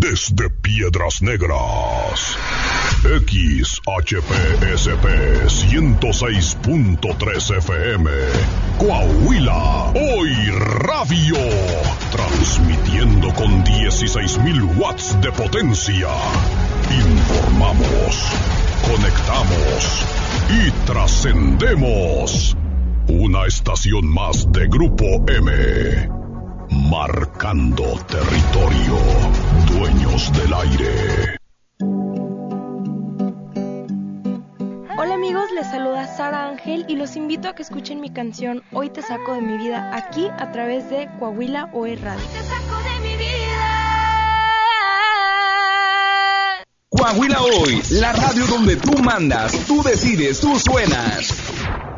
desde Piedras Negras. XHPSP 106.3 FM. Coahuila, hoy radio. Transmitiendo con 16,000 watts de potencia. Informamos, conectamos y trascendemos. Una estación más de Grupo M. Marcando territorio. Dueños del aire. Hola amigos, les saluda Sara Ángel y los invito a que escuchen mi canción Hoy te saco de mi vida aquí a través de Coahuila Hoy Radio. Hoy te saco de mi vida. Coahuila Hoy, la radio donde tú mandas, tú decides, tú suenas.